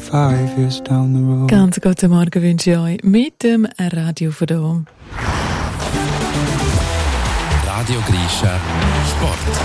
5 years down the road. Ganz guten Morgen wünsche ich euch mit dem Radio von hier. Radio Grisha Sport.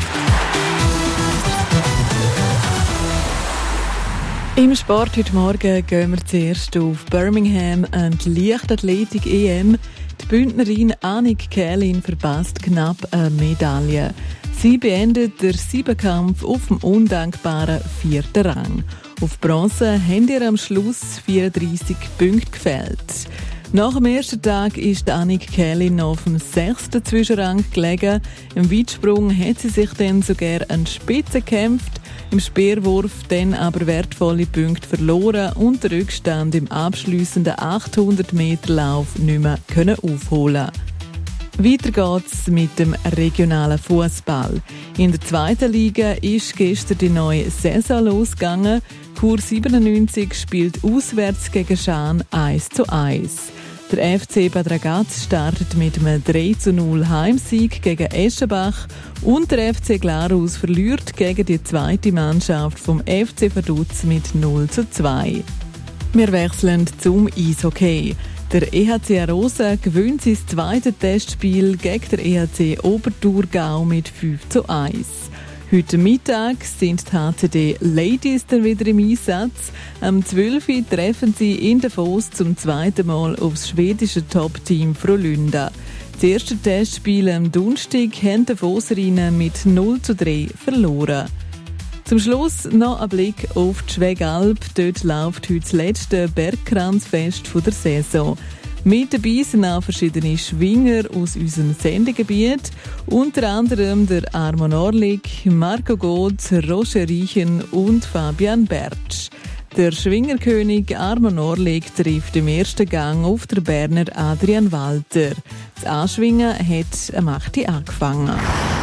Im Sport heute Morgen gehen wir zuerst auf Birmingham und Leichtathletik EM. Die Bündnerin Annick Kählin verpasst knapp eine Medaille. Sie beendet den Siebenkampf auf dem undankbaren 4. Rang. Auf Bronze haben ihr am Schluss 34 Punkte gefehlt. Nach dem ersten Tag ist Annick Kählin auf dem 6. Zwischenrang gelegen. Im Weitsprung hat sie sich dann sogar an die Spitze gekämpft. Im Speerwurf dann aber wertvolle Punkte verloren und den Rückstand im abschliessenden 800-Meter-Lauf nicht mehr aufholen. Weiter geht's mit dem regionalen Fußball. In der 2. Liga ist gestern die neue Saison losgegangen. Chur 97 spielt auswärts gegen Schaan 1:1. Der FC Bad Ragaz startet mit einem 3:0 Heimsieg gegen Eschenbach und der FC Glarus verliert gegen die zweite Mannschaft vom FC Vaduz mit 0:2. Wir wechseln zum Eishockey. Der EHC Arosa gewinnt sein zweites Testspiel gegen den EHC Oberthurgau mit 5:1. Heute Mittag sind die HCD Ladies dann wieder im Einsatz. Am 12. Uhr treffen sie in Davos zum zweiten Mal auf das schwedische Top-Team Frölunda. Das erste Testspiel am Donnerstag haben die Davoserinnen mit 0:3 verloren. Zum Schluss noch ein Blick auf die Schwegalp. Dort läuft heute das letzte Bergkranzfest der Saison. Mit dabei sind auch verschiedene Schwinger aus unserem Sendegebiet, unter anderem der Armand Orlik, Marco Gotz, Roger Riechen und Fabian Bertsch. Der Schwingerkönig Armand Orlik trifft im ersten Gang auf den Berner Adrian Walter. Das Anschwingen hat am 8. Uhr angefangen.